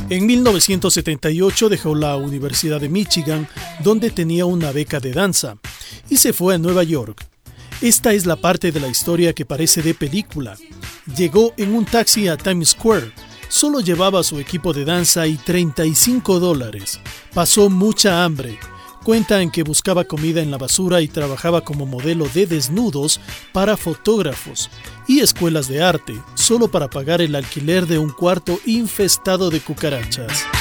En 1978 dejó la Universidad de Michigan, donde tenía una beca de danza, y se fue a Nueva York. Esta es la parte de la historia que parece de película. Llegó en un taxi a Times Square. Solo llevaba su equipo de danza y $35. Pasó mucha hambre. Cuentan que buscaba comida en la basura y trabajaba como modelo de desnudos para fotógrafos y escuelas de arte, solo para pagar el alquiler de un cuarto infestado de cucarachas.